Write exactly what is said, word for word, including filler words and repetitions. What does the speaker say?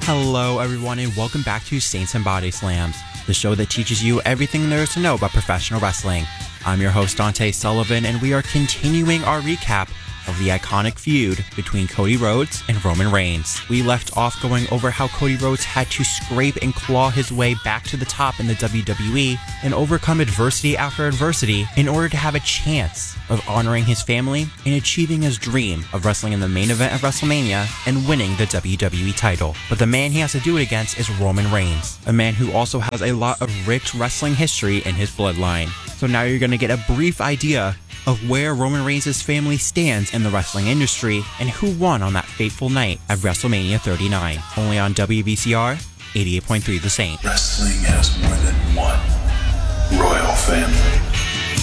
Hello everyone and welcome back to Saints and Body Slams, the show that teaches you everything there is to know about professional wrestling. I'm your host Dante Sullivan and we are continuing our recap of the iconic feud between Cody Rhodes and Roman Reigns. We left off going over how Cody Rhodes had to scrape and claw his way back to the top in the W W E and overcome adversity after adversity in order to have a chance of honoring his family and achieving his dream of wrestling in the main event of WrestleMania and winning the W W E title. But the man he has to do it against is Roman Reigns, a man who also has a lot of rich wrestling history in his bloodline. So now you're going to get a brief idea of where Roman Reigns' family stands in the wrestling industry and who won on that fateful night at WrestleMania thirty-nine, only on W B C R eighty-eight point three The Saint. Wrestling has more than one royal family.